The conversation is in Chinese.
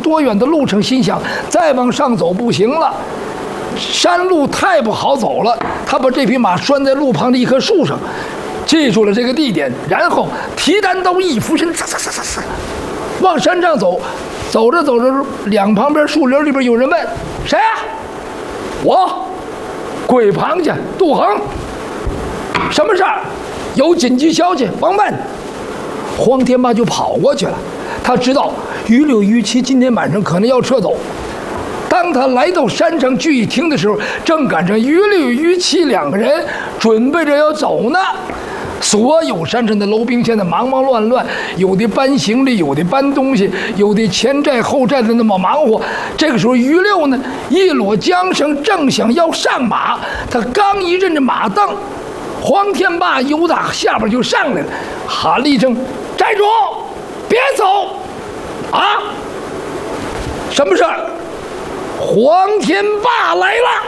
多远的路程，心想再往上走不行了，山路太不好走了。他把这匹马拴在路旁的一棵树上，记住了这个地点，然后提单刀一俯身，往山上走。走着走着，两旁边树林里边有人问：“谁啊？”“我，鬼螃蟹杜恒。”“什么事儿？”“有紧急消息，甭问。”黄天霸就跑过去了。他知道于六于七今天晚上可能要撤走。当他来到山上聚义厅的时候，正赶上于六于七两个人准备着要走呢。所有山上的楼兵现在忙忙乱乱，有的搬行李，有的搬东西，有的前寨后寨的那么忙活。这个时候，于六呢一裸缰绳，正想要上马，他刚一认着马镫，黄天霸由打下边就上来了，喊了一声：“寨主，别走！”“啊，什么事儿？”“黄天霸来了。”